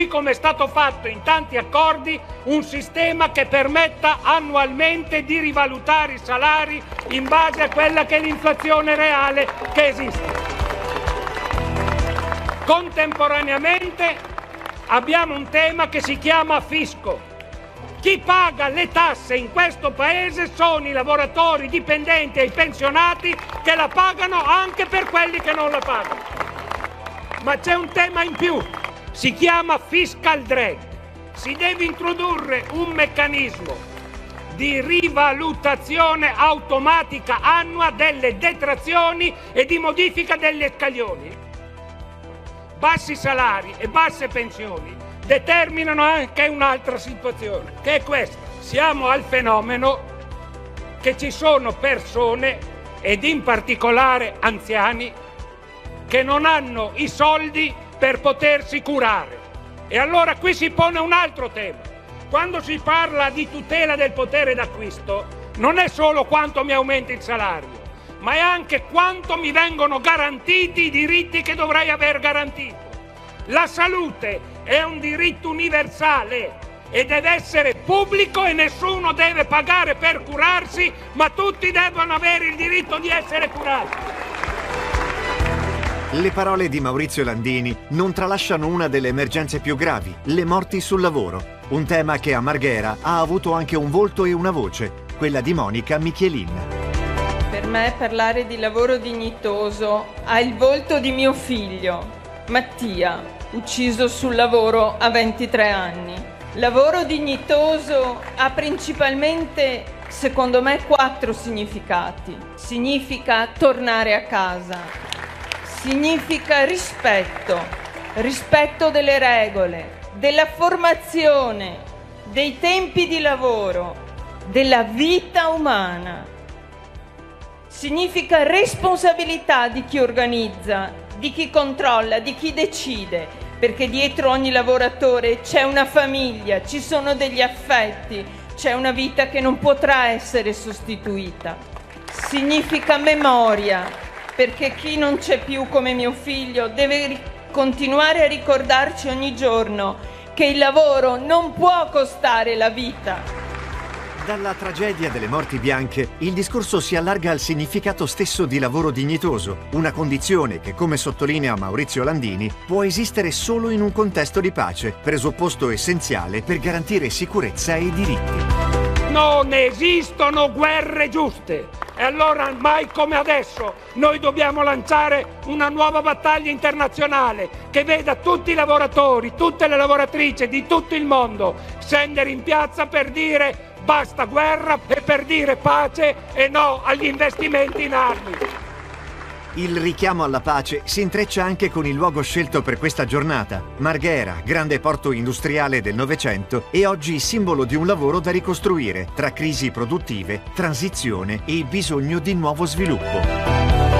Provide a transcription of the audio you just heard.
come è stato fatto in tanti accordi, un sistema che permetta annualmente di rivalutare i salari in base a quella che è l'inflazione reale che esiste. Contemporaneamente abbiamo un tema che si chiama fisco. Chi paga le tasse in questo paese sono i lavoratori dipendenti e i pensionati, che la pagano anche per quelli che non la pagano. Ma c'è un tema in più, si chiama fiscal drag. Si deve introdurre un meccanismo di rivalutazione automatica annua delle detrazioni e di modifica degli scaglioni. Bassi salari e basse pensioni determinano anche un'altra situazione, che è questa. Siamo al fenomeno che ci sono persone, ed in particolare anziani, che non hanno i soldi per potersi curare. E allora qui si pone un altro tema. Quando si parla di tutela del potere d'acquisto, non è solo quanto mi aumenta il salario, ma è anche quanto mi vengono garantiti i diritti che dovrei aver garantito. La salute è un diritto universale e deve essere pubblico e nessuno deve pagare per curarsi, ma tutti devono avere il diritto di essere curati. Le parole di Maurizio Landini non tralasciano una delle emergenze più gravi, le morti sul lavoro. Un tema che a Marghera ha avuto anche un volto e una voce, quella di Monica Michelin. Per me parlare di lavoro dignitoso ha il volto di mio figlio, Mattia, ucciso sul lavoro a 23 anni. Lavoro dignitoso ha principalmente, secondo me, 4 significati. Significa tornare a casa, significa rispetto delle regole, della formazione, dei tempi di lavoro, della vita umana. Significa responsabilità di chi organizza, di chi controlla, di chi decide, perché dietro ogni lavoratore c'è una famiglia, ci sono degli affetti, c'è una vita che non potrà essere sostituita. Significa memoria, perché chi non c'è più come mio figlio deve continuare a ricordarci ogni giorno che il lavoro non può costare la vita. Dalla tragedia delle morti bianche, il discorso si allarga al significato stesso di lavoro dignitoso, una condizione che, come sottolinea Maurizio Landini, può esistere solo in un contesto di pace, presupposto essenziale per garantire sicurezza e diritti. Non esistono guerre giuste e allora mai come adesso noi dobbiamo lanciare una nuova battaglia internazionale che veda tutti i lavoratori, tutte le lavoratrici di tutto il mondo scendere in piazza per dire basta guerra e per dire pace e no agli investimenti in armi. Il richiamo alla pace si intreccia anche con il luogo scelto per questa giornata. Marghera, grande porto industriale del Novecento e oggi simbolo di un lavoro da ricostruire tra crisi produttive, transizione e bisogno di nuovo sviluppo.